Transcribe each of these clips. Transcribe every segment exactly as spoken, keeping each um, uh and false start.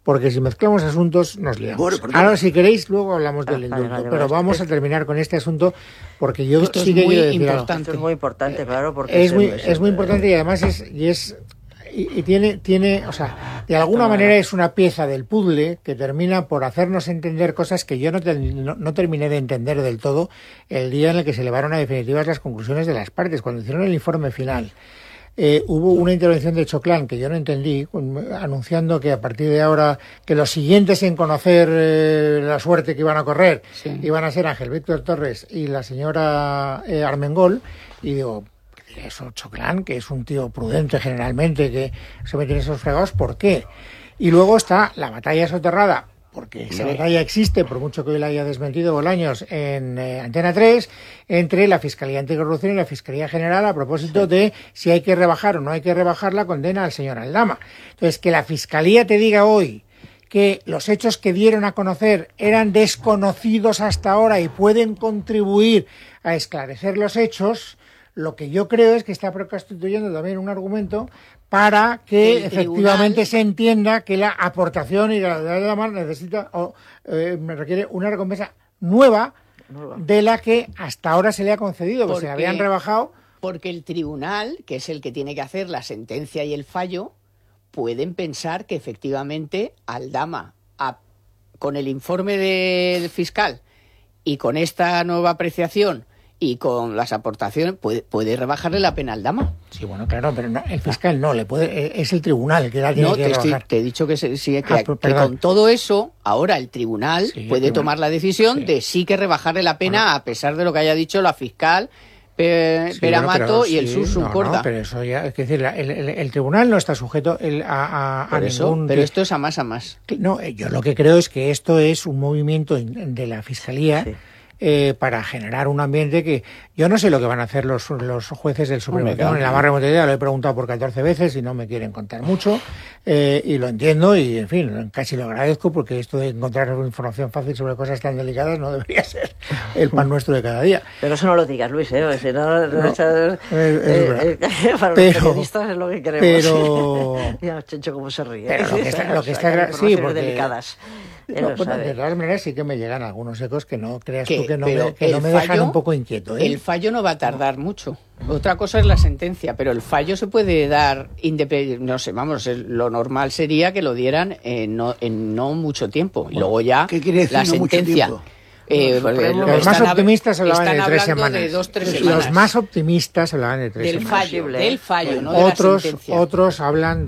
porque si mezclamos asuntos nos liamos. Bueno, ahora, si queréis, luego hablamos ah, del indulto, vale, vale, pero vale, vamos vale. a terminar con este asunto, porque yo Esto sí es que muy quiero decir importante. algo. Esto es muy importante, claro, porque es, muy, es muy importante y además es... Y es Y, y tiene, tiene, o sea, de alguna manera es una pieza del puzzle que termina por hacernos entender cosas que yo no, te, no, no terminé de entender del todo el día en el que se elevaron a definitivas las conclusiones de las partes. Cuando hicieron el informe final, eh, hubo una intervención de Choclán que yo no entendí, anunciando que a partir de ahora, que los siguientes en conocer eh, la suerte que iban a correr, sí. iban a ser Ángel Víctor Torres y la señora eh, Armengol, y digo... eso Choclán, que es un tío prudente generalmente, que se mete en esos fregados, ¿por qué? Y luego está la batalla soterrada, porque esa batalla existe, por mucho que hoy la haya desmentido Bolaños en eh, Antena tres, entre la Fiscalía Anticorrupción y la Fiscalía General a propósito sí. de si hay que rebajar o no hay que rebajar la condena al señor Aldama. Entonces, que la Fiscalía te diga hoy que los hechos que dieron a conocer eran desconocidos hasta ahora y pueden contribuir a esclarecer los hechos... Lo que yo creo es que está constituyendo también un argumento para que el efectivamente tribunal... se entienda que la aportación y la de la mano necesita o eh, requiere una recompensa nueva, nueva de la que hasta ahora se le ha concedido, porque se habían rebajado. Porque el tribunal, que es el que tiene que hacer la sentencia y el fallo, pueden pensar que efectivamente Aldama, a, con el informe de, del fiscal y con esta nueva apreciación y con las aportaciones puede, puede rebajarle la pena al Aldama. Sí, bueno, claro, pero no, el fiscal no, le puede, es el tribunal el que la tiene no, que te rebajar. No, te he dicho que, se, sí, que, ah, que con todo eso, ahora el tribunal sí, puede el tribunal. tomar la decisión sí. de sí que rebajarle la pena, bueno. a pesar de lo que haya dicho la fiscal Pe, sí, Peramato bueno, y el sí, Susun no, Corda. No, pero eso ya, es decir, el, el, el tribunal no está sujeto el, a, a, a eso, ningún... Pero esto es a más a más. No, yo lo que creo es que esto es un movimiento de la Fiscalía... Sí. Eh, para generar un ambiente que yo no sé lo que van a hacer los, los jueces del Supremo. En la más remota idea lo he preguntado por catorce veces y no me quieren contar mucho eh, y lo entiendo y en fin, casi lo agradezco porque esto de encontrar información fácil sobre cosas tan delicadas no debería ser el pan nuestro de cada día. Pero eso no lo digas, Luis, ¿eh? Si no, no, no, es, es eh, eh, para pero, los periodistas es lo que queremos. Pero... Mira, Chencho, cómo se ríe. Pero lo que está... Lo que está sí, porque... delicadas. No, bueno, de todas maneras sí que me llegan algunos ecos que no creas tú que no me, que no me fallo, dejan un poco inquieto. ¿eh? El fallo no va a tardar mucho. Otra cosa es la sentencia, pero el fallo se puede dar independiente. No sé, vamos, lo normal sería que lo dieran en no, en no mucho tiempo. Bueno, y luego ya ¿qué quiere decir la no sentencia. Mucho Eh, los están, más optimistas hablaban de tres semanas. De dos, tres semanas. Los más optimistas hablaban de tres del semanas. Fallo, del fallo, no otros, de la sentencia. Otros hablan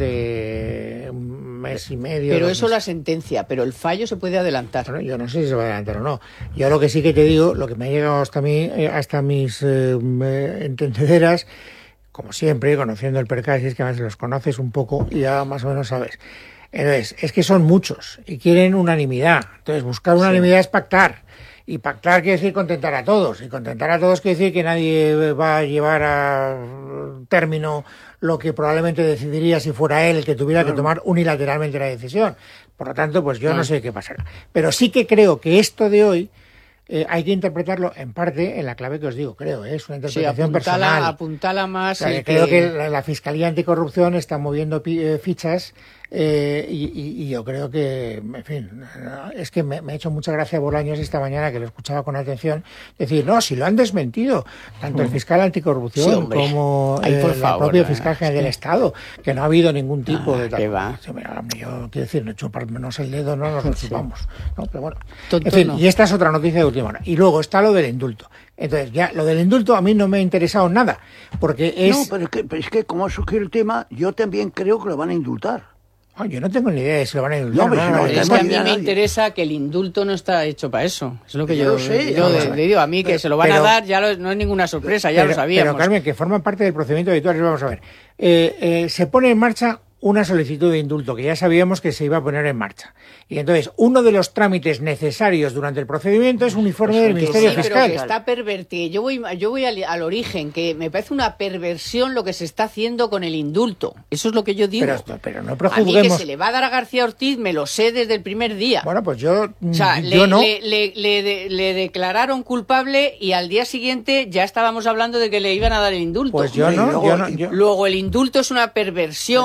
de un mes y medio. Pero eso meses. La sentencia, pero el fallo se puede adelantar. Bueno, yo no sé si se va a adelantar o no. Yo lo que sí que te digo, lo que me ha llegado hasta mí, hasta mis eh, entendederas, como siempre, conociendo el percal, si es que además los conoces un poco y ya más o menos sabes. Entonces, es que son muchos y quieren unanimidad. Entonces, buscar unanimidad sí. es pactar. Y pactar quiere decir contentar a todos. Y contentar a todos quiere decir que nadie va a llevar a término lo que probablemente decidiría si fuera él el que tuviera que tomar unilateralmente la decisión. Por lo tanto, pues yo no sé qué pasará. Pero sí que creo que esto de hoy eh, hay que interpretarlo en parte en la clave que os digo, creo. ¿eh? Es una interpretación sí, apuntala, personal. Apuntala más. O sea, que creo que la, la Fiscalía Anticorrupción está moviendo pi, eh, fichas Eh, y, y, y yo creo que, en fin, es que me, me ha hecho mucha gracia Bolaños esta mañana, que lo escuchaba con atención, decir, no, si lo han desmentido, tanto el fiscal anticorrupción sí, como Ay, por eh, favor, la propia no, fiscal general sí. del Estado, que no ha habido ningún tipo ah, de tal. ¿Qué va? Sí, mira, yo quiero decir, no chuparnos el dedo, no nos lo chupamos, ¿no? Pero bueno, Tonto en fin, no. Y esta es otra noticia de última hora. Y luego está lo del indulto. Entonces, ya, lo del indulto a mí no me ha interesado nada, porque es... No, pero es que, pero es que como ha surgido el tema, yo también creo que lo van a indultar. Oh, yo no tengo ni idea de si lo van a indultar. No, no, no, no, es que a mí me interesa que el indulto no está hecho para eso. Es lo que yo, yo sé. Yo le, le digo a mí que pero, se lo van pero, a dar, ya lo, no es ninguna sorpresa, ya pero, lo sabíamos. Pero Carmen, que forma parte del procedimiento habitual, vamos a ver. Eh, eh, se pone en marcha una solicitud de indulto que ya sabíamos que se iba a poner en marcha. Y entonces, uno de los trámites necesarios durante el procedimiento es un informe pues del Ministerio sí, Fiscal. Pero que está pervertido. Yo voy, yo voy al, al origen, que me parece una perversión lo que se está haciendo con el indulto. Eso es lo que yo digo. Pero, pero no prejuzguemos. A mí que se le va a dar a García Ortiz, me lo sé desde el primer día. Bueno, pues yo, o sea, yo le, no. Le, le, le, le, le declararon culpable y al día siguiente ya estábamos hablando de que le iban a dar el indulto. Pues yo no. Luego, yo no yo... luego el indulto es una perversión Perdona, que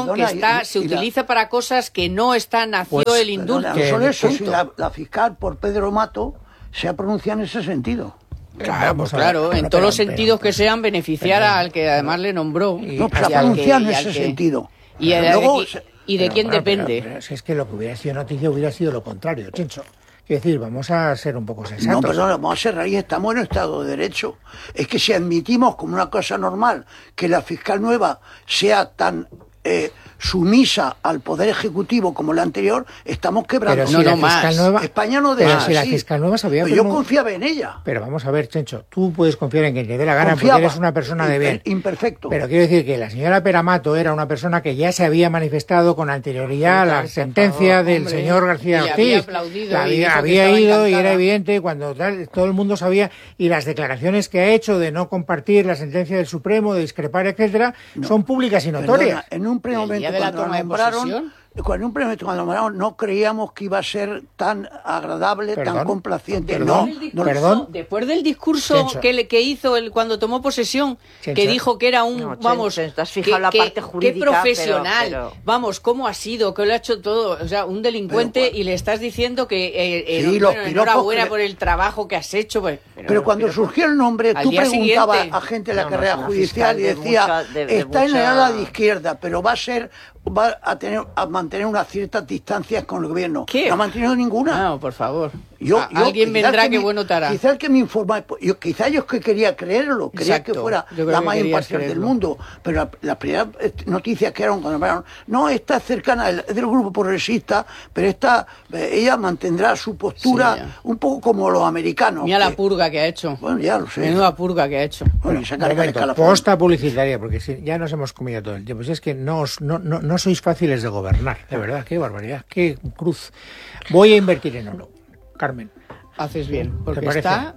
está, y- se y la- utiliza para cosas que no está, nació Pues, el indulto. No que- solo eso, que- si la, la fiscal por Pedro Mato se ha pronunciado en ese sentido. Claro, Pues pues, a ver, claro, en pero- todos los pero- sentidos pero- que sean, beneficiar pero- al que además le nombró. Y- No, pues y se ha al que- pronunciado en y al ese que- sentido. ¿Y, el- Luego, y- se- y de Pero, quién bueno, depende? Pero, pero si es que lo que hubiera sido noticia hubiera sido lo contrario, Chencho. Quiero decir, vamos a ser un poco sensatos. No, perdón, vamos a ser ahí, estamos en Estado de Derecho. Es que si admitimos como una cosa normal que la fiscal nueva sea tan eh, sumisa al Poder Ejecutivo como la anterior, estamos quebrando. Pero si No, la no más. fiscal nueva, España no pero deja si la así. fiscal nueva sabía Pero que yo no- confiaba en ella. Pero vamos a ver, Chencho, tú puedes confiar en quien te dé la gana Confiaba. porque eres una persona de bien. Imper- imperfecto. Pero quiero decir que la señora Peramato era una persona que ya se había manifestado con anterioridad a la sentencia del hombre. señor García Y Ortiz. había aplaudido La y había, dijo que había estaba ido y encantada. era evidente cuando tal, todo el mundo sabía, y las declaraciones que ha hecho de no compartir la sentencia del Supremo, de discrepar, etcétera, son públicas y notorias. Perdona, en un primer ¿El día momento de la cuando toma la de nombraron, posesión? cuando en un primer momento cuando la nombraron no creíamos que iba a ser tan agradable, Perdón, tan complaciente. perdón, no, Después no, del perdón. discurso- Después del discurso Chencho. que, le- que hizo él cuando tomó posesión, Chencho. que dijo que era un, No, Chen- vamos, Chen, te has fijado que- la que- parte qué jurídica, profesional, pero- pero- vamos, cómo ha sido, que lo ha hecho todo, o sea, un delincuente Pero, y le estás diciendo que eh, eh, Sí, no- los bueno, piropos enhorabuena que le- por el trabajo que has hecho, pues, Pero cuando pero- surgió el nombre, al tú día preguntabas siguiente. a gente de la No, no, carrera es una judicial y fiscal de decía, mucha- de- de está en el mucha- ala de izquierda, pero va a ser, va a tener, a mantener unas ciertas distancias con el gobierno. ¿Qué? No ha mantenido ninguna. No, por favor. Yo- A- yo- Alguien quizá el vendrá que me- bueno te hará. Quizá el que me informa, yo, quizá yo es que quería creerlo, quería Exacto, que fuera yo creo la que más querías imparcial del creerlo. mundo, pero la, la primera noticia que eran cuando hablaron, no, esta es cercana del, del grupo progresista, pero esta, eh, ella mantendrá su postura Sí, ya. un poco como los americanos. Mira la que- purga que ha hecho. Bueno, ya lo sé. Menuda purga que ha hecho. Bueno, y sacar Un el momento, escalafón. posta publicitaria, porque si, ya nos hemos comido todo el tiempo. Si es que no, os- no, no, no sois fáciles de gobernar, de verdad, qué barbaridad, qué cruz. Voy a invertir en oro, Carmen. Haces bien, porque parece? está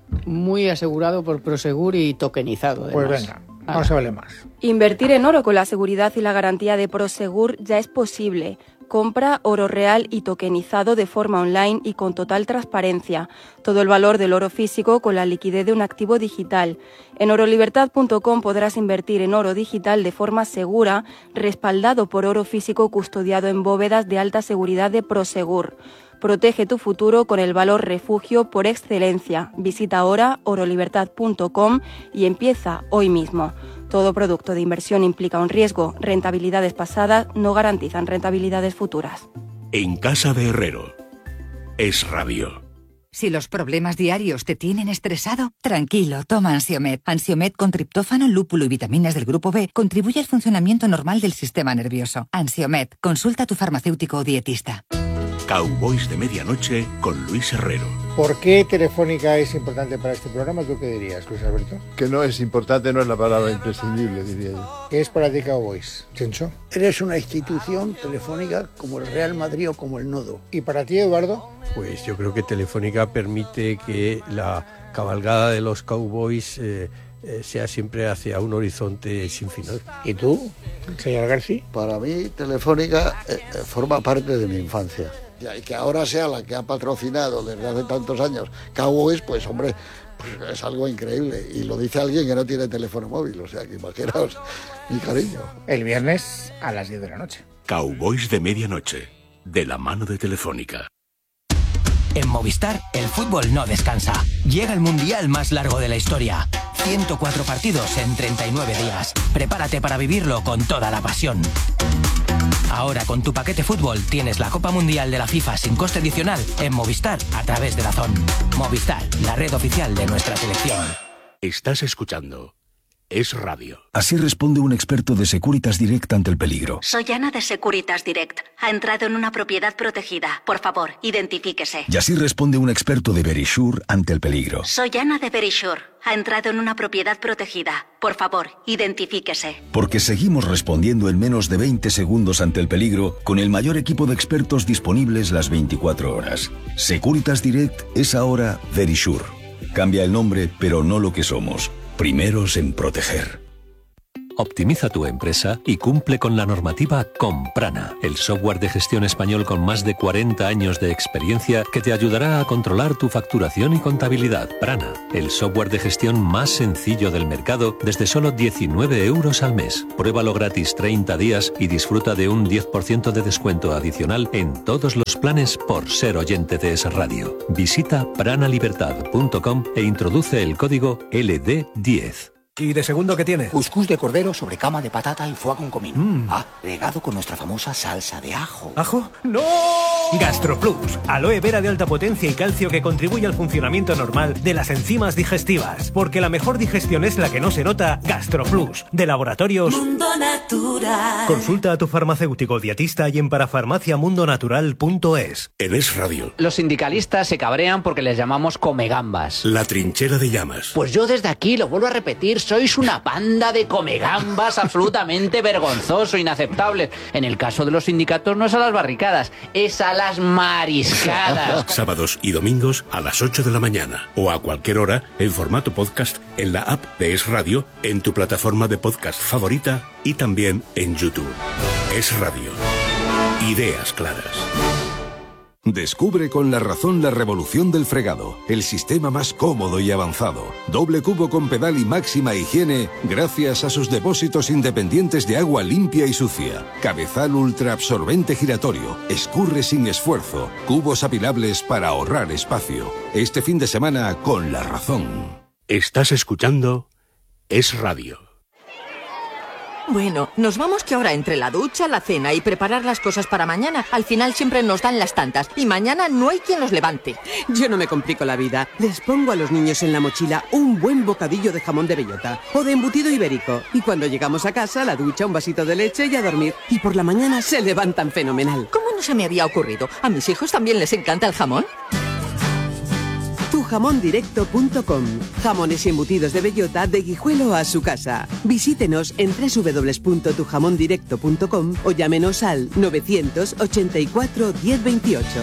muy asegurado por Prosegur y tokenizado. Pues además. venga, no se vale más. Invertir en oro con la seguridad y la garantía de Prosegur ya es posible. Compra oro real y tokenizado de forma online y con total transparencia. Todo el valor del oro físico con la liquidez de un activo digital. En orolibertad punto com podrás invertir en oro digital de forma segura, respaldado por oro físico custodiado en bóvedas de alta seguridad de Prosegur. Protege tu futuro con el valor refugio por excelencia. Visita ahora orolibertad punto com y empieza hoy mismo. Todo producto de inversión implica un riesgo. Rentabilidades pasadas no garantizan rentabilidades futuras. En casa de Herrero. Es Radio. Si los problemas diarios te tienen estresado, tranquilo, toma Ansiomed. Ansiomed con triptófano, lúpulo y vitaminas del grupo B contribuye al funcionamiento normal del sistema nervioso. Ansiomed, consulta a tu farmacéutico o dietista. Cowboys de Medianoche con Luis Herrero. ¿Por qué Telefónica es importante para este programa? ¿Tú qué dirías, Luis Alberto? Que no es importante, no es la palabra imprescindible, diría yo. ¿Qué es para ti Cowboys, Chencho? Eres una institución telefónica como el Real Madrid o como el Nodo. ¿Y para ti, Eduardo? Pues yo creo que Telefónica permite que la cabalgada de los Cowboys eh, eh, sea siempre hacia un horizonte sin final. ¿Y tú, señor García? Para mí, Telefónica eh, eh, forma parte de mi infancia. Y que ahora sea la que ha patrocinado desde hace tantos años Cowboys, pues hombre, pues es algo increíble. Y lo dice alguien que no tiene teléfono móvil, o sea que imaginaos mi cariño. El viernes a las diez de la noche. Cowboys de Medianoche, de la mano de Telefónica. En Movistar, el fútbol no descansa. Llega el mundial más largo de la historia. ciento cuatro partidos en treinta y nueve días. Prepárate para vivirlo con toda la pasión. Ahora con tu paquete fútbol tienes la Copa Mundial de la FIFA sin coste adicional en Movistar a través de Dazón. Movistar, la red oficial de nuestra selección. Estás escuchando Es Radio. Así responde un experto de Securitas Direct ante el peligro. Soy Ana de Securitas Direct. Ha entrado en una propiedad protegida. Por favor, identifíquese. Y así responde un experto de Verisure ante el peligro. Soy Ana de Verisure. Ha entrado en una propiedad protegida. Por favor, identifíquese. Porque seguimos respondiendo en menos de veinte segundos ante el peligro con el mayor equipo de expertos disponibles las veinticuatro horas. Securitas Direct es ahora Verisure. Cambia el nombre, pero no lo que somos. Primeros en proteger. optimiza tu empresa y cumple con la normativa con Prana, el software de gestión español con más de cuarenta años de experiencia que te ayudará a controlar tu facturación y contabilidad. Prana, el software de gestión más sencillo del mercado desde solo diecinueve euros al mes. Pruébalo gratis treinta días y disfruta de un diez por ciento de descuento adicional en todos los planes por ser oyente de Es Radio. Visita pranalibertad punto com e introduce el código L D diez. ¿Y de segundo qué tiene? Cuscús de cordero sobre cama de patata y foie con comino. Mm. Ah, regado con nuestra famosa salsa de ajo. ¿Ajo? ¡No! GastroPlus, aloe vera de alta potencia y calcio que contribuye al funcionamiento normal de las enzimas digestivas. Porque la mejor digestión es la que no se nota. GastroPlus, de Laboratorios Mundo Natural. Consulta a tu farmacéutico dietista y en parafarmacia mundo natural punto es. En Es Radio. Los sindicalistas se cabrean porque les llamamos comegambas. La trinchera de llamas. Pues yo desde aquí lo vuelvo a repetir. Sois una banda de comegambas absolutamente vergonzoso, inaceptable. En el caso de los sindicatos no es a las barricadas, es a las mariscadas. Sábados y domingos a las ocho de la mañana o a cualquier hora en formato podcast en la app de Es Radio, en tu plataforma de podcast favorita y también en YouTube. Es Radio. Ideas claras. Descubre con La Razón la revolución del fregado, el sistema más cómodo y avanzado. Doble cubo con pedal y máxima higiene gracias a sus depósitos independientes de agua limpia y sucia. Cabezal ultra absorbente giratorio, escurre sin esfuerzo, cubos apilables para ahorrar espacio. Este fin de semana con La Razón. Estás escuchando Es Radio. Bueno, nos vamos que ahora entre la ducha, la cena y preparar las cosas para mañana, al final siempre nos dan las tantas y mañana no hay quien los levante. Yo no me complico la vida. Les pongo a los niños en la mochila un buen bocadillo de jamón de bellota o de embutido ibérico. Y cuando llegamos a casa, la ducha, un vasito de leche y a dormir. Y por la mañana se levantan fenomenal. ¿Cómo no se me había ocurrido? ¿A mis hijos también les encanta el jamón? tu jamón directo punto com. Jamones y embutidos de bellota de Guijuelo a su casa. Visítenos en doble u doble u doble u punto tu jamón directo punto com o llámenos al novecientos ochenta y cuatro diez veintiocho.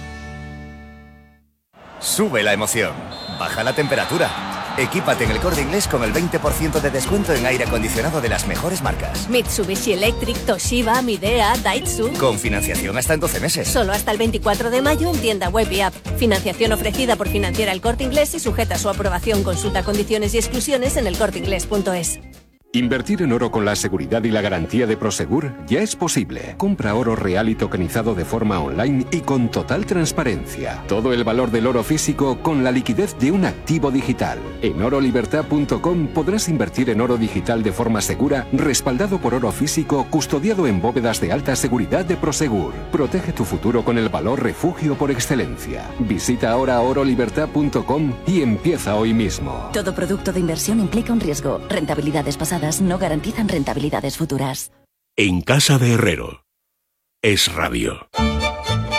Sube la emoción. Baja la temperatura. Equípate en El Corte Inglés con el veinte por ciento de descuento en aire acondicionado de las mejores marcas. Mitsubishi Electric, Toshiba, Midea, Daitsu. Con financiación hasta en doce meses. Solo hasta el veinticuatro de mayo en tienda web y app. Financiación ofrecida por Financiera El Corte Inglés y sujeta a su aprobación. Consulta condiciones y exclusiones en el corte inglés punto es. Invertir en oro con la seguridad y la garantía de Prosegur ya es posible. Compra oro real y tokenizado de forma online y con total transparencia. Todo el valor del oro físico con la liquidez de un activo digital. En oro libertad punto com podrás invertir en oro digital de forma segura, respaldado por oro físico, custodiado en bóvedas de alta seguridad de Prosegur. Protege tu futuro con el valor refugio por excelencia. Visita ahora oro libertad punto com y empieza hoy mismo. Todo producto de inversión implica un riesgo. Rentabilidades pasadas no garantizan rentabilidades futuras. En casa de Herrero. Es Radio.